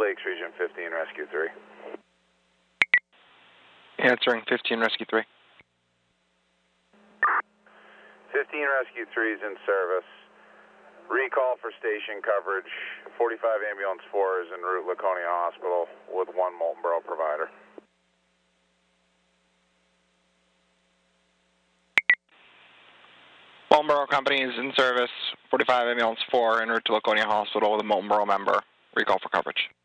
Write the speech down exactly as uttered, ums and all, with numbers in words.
Lakes, Region fifteen, Rescue three. Answering fifteen, Rescue three. fifteen, Rescue three is in service. Recall for station coverage. forty-five Ambulance four is en route Laconia Hospital with one Molten Borough provider. Molten Borough Company is in service. forty-five Ambulance four en route to Laconia Hospital with a Molten Borough member. Recall for coverage.